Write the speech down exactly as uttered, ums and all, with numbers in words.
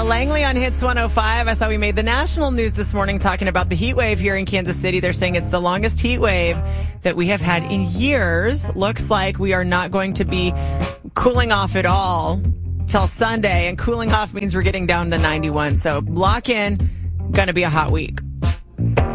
Ella Langley on Hits one oh five. I saw we made the national news this morning talking about the heat wave here in Kansas City. They're saying it's the longest heat wave that we have had in years. Looks like we are not going to be cooling off at all till Sunday. And cooling off means we're getting down to ninety-one. So lock in. Going to be a hot week.